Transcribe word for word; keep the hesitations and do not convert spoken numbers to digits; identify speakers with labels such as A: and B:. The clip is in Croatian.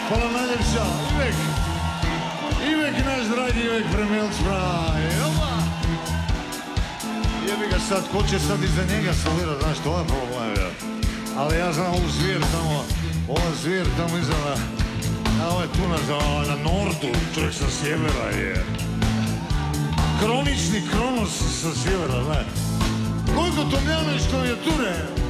A: Hvala najljepša, Ivek. Ivek, naš dragi Ivek Premijelc, braj. Jebi ga sad, ko će sad iza njega solirat, znaš, to je problem, ja. Ali ja znam ovu zvijer tamo, ova zvijer tamo iza na, na ovaj tu na, na Nordu, čovjek sa sjevera je. Kronični Kronos sa sjevera, ne. Gojko Tomljanović klavijature.